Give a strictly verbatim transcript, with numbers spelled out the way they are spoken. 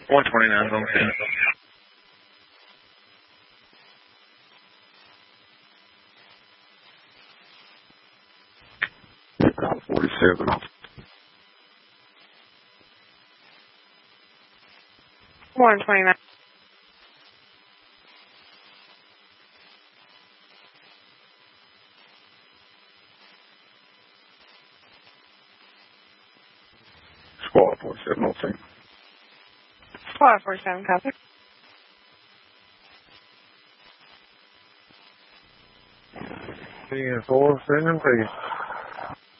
one twenty-nine, okay. forty-seven. one twenty-nine. Squad forty-seven, okay. Squad forty-seven, copy. four seven, please.